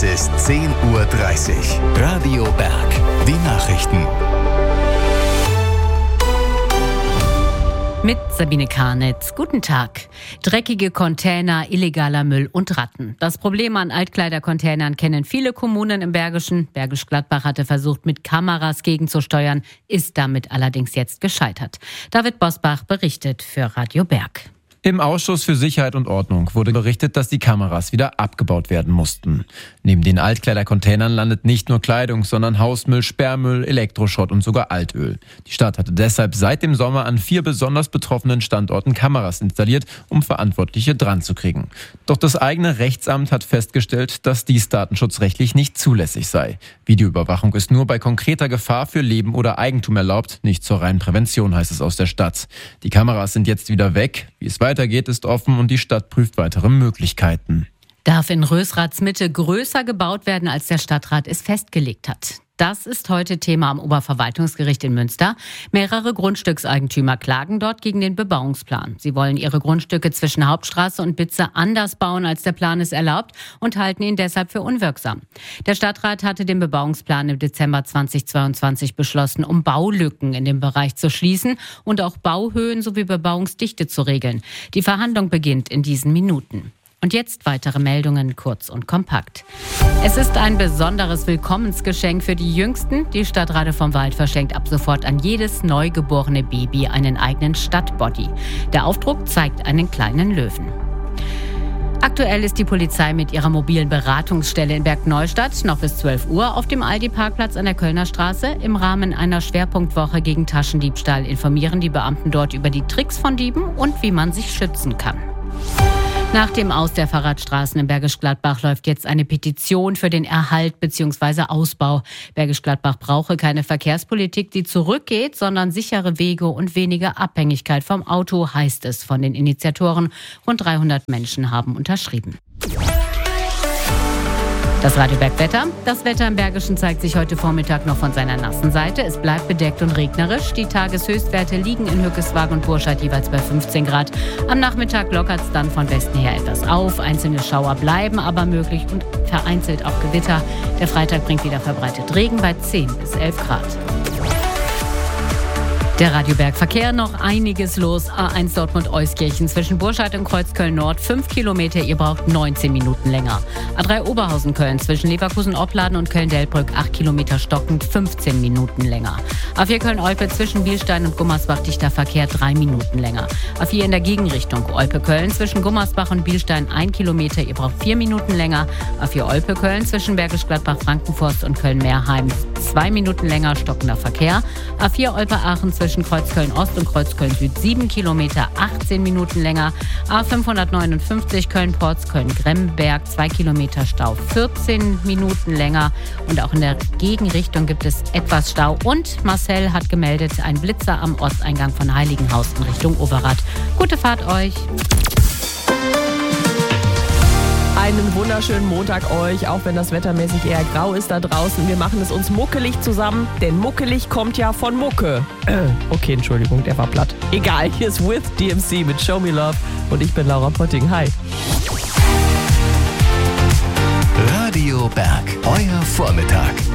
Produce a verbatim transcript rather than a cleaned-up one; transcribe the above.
Es ist zehn Uhr dreißig. Radio Berg. Die Nachrichten. Mit Sabine Karnitz. Guten Tag. Dreckige Container, illegaler Müll und Ratten. Das Problem an Altkleidercontainern kennen viele Kommunen im Bergischen. Bergisch Gladbach hatte versucht, mit Kameras gegenzusteuern, ist damit allerdings jetzt gescheitert. David Bosbach berichtet für Radio Berg. Im Ausschuss für Sicherheit und Ordnung wurde berichtet, dass die Kameras wieder abgebaut werden mussten. Neben den Altkleidercontainern landet nicht nur Kleidung, sondern Hausmüll, Sperrmüll, Elektroschrott und sogar Altöl. Die Stadt hatte deshalb seit dem Sommer an vier besonders betroffenen Standorten Kameras installiert, um Verantwortliche dran zu kriegen. Doch das eigene Rechtsamt hat festgestellt, dass dies datenschutzrechtlich nicht zulässig sei. Videoüberwachung ist nur bei konkreter Gefahr für Leben oder Eigentum erlaubt, nicht zur reinen Prävention, heißt es aus der Stadt. Die Kameras sind jetzt wieder weg. Wie es weitergeht, ist offen und die Stadt prüft weitere Möglichkeiten. Darf in Rösraths Mitte größer gebaut werden, als der Stadtrat es festgelegt hat? Das ist heute Thema am Oberverwaltungsgericht in Münster. Mehrere Grundstückseigentümer klagen dort gegen den Bebauungsplan. Sie wollen ihre Grundstücke zwischen Hauptstraße und Bitze anders bauen, als der Plan es erlaubt, und halten ihn deshalb für unwirksam. Der Stadtrat hatte den Bebauungsplan im Dezember zweitausendzweiundzwanzig beschlossen, um Baulücken in dem Bereich zu schließen und auch Bauhöhen sowie Bebauungsdichte zu regeln. Die Verhandlung beginnt in diesen Minuten. Und jetzt weitere Meldungen, kurz und kompakt. Es ist ein besonderes Willkommensgeschenk für die Jüngsten. Die Stadt Rade vom Wald verschenkt ab sofort an jedes neugeborene Baby einen eigenen Stadtbody. Der Aufdruck zeigt einen kleinen Löwen. Aktuell ist die Polizei mit ihrer mobilen Beratungsstelle in Bergneustadt noch bis zwölf Uhr auf dem Aldi-Parkplatz an der Kölner Straße. Im Rahmen einer Schwerpunktwoche gegen Taschendiebstahl informieren die Beamten dort über die Tricks von Dieben und wie man sich schützen kann. Nach dem Aus der Fahrradstraßen in Bergisch Gladbach läuft jetzt eine Petition für den Erhalt bzw. Ausbau. Bergisch Gladbach brauche keine Verkehrspolitik, die zurückgeht, sondern sichere Wege und weniger Abhängigkeit vom Auto, heißt es von den Initiatoren. Rund dreihundert Menschen haben unterschrieben. Das Radio Berg Wetter. Das Wetter im Bergischen zeigt sich heute Vormittag noch von seiner nassen Seite. Es bleibt bedeckt und regnerisch. Die Tageshöchstwerte liegen in Hückeswagen und Burscheid jeweils bei fünfzehn Grad. Am Nachmittag lockert es dann von Westen her etwas auf. Einzelne Schauer bleiben aber möglich und vereinzelt auch Gewitter. Der Freitag bringt wieder verbreitet Regen bei zehn bis elf Grad. Der Radio Berg Verkehr, noch einiges los. A eins Dortmund-Euskirchen zwischen Burscheid und Kreuzköln-Nord, fünf Kilometer, ihr braucht neunzehn Minuten länger. A drei Oberhausen-Köln zwischen Leverkusen-Opladen und Köln-Delbrück, acht Kilometer stockend, fünfzehn Minuten länger. A vier Köln-Olpe zwischen Bielstein und Gummersbach, dichter Verkehr, drei Minuten länger. A vier in der Gegenrichtung, Olpe-Köln zwischen Gummersbach und Bielstein, ein Kilometer, ihr braucht vier Minuten länger. A vier Olpe-Köln zwischen Bergisch Gladbach, Frankenforst und Köln-Meerheim, zwei Minuten länger, stockender Verkehr. A vier Olpe-Aachen zwischen Kreuzköln-Ost und Kreuzköln-Süd, sieben Kilometer, achtzehn Minuten länger. A fünfhundertneunundfünfzig Köln-Porz, Köln-Gremberg, zwei Kilometer Stau, vierzehn Minuten länger. Und auch in der Gegenrichtung gibt es etwas Stau. Und Marcel hat gemeldet, ein Blitzer am Osteingang von Heiligenhaus in Richtung Overath. Gute Fahrt euch! Einen wunderschönen Montag euch, auch wenn das wettermäßig eher grau ist da draußen. Wir machen es uns muckelig zusammen, denn muckelig kommt ja von Mucke. Äh, okay, Entschuldigung, der war platt. Egal, hier ist With D M C mit Show Me Love und ich bin Laura Potting. Hi. Radio Berg, euer Vormittag.